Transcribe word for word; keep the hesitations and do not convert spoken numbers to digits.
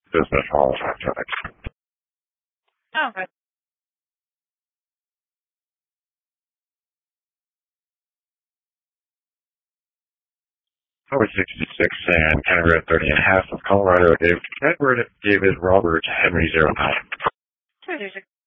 Business Hall of Athletics. Oh, okay. Howard sixty-six and Canada Red thirty and a half of Colorado, Dave, Edward David Robert Henry zero nine. Two,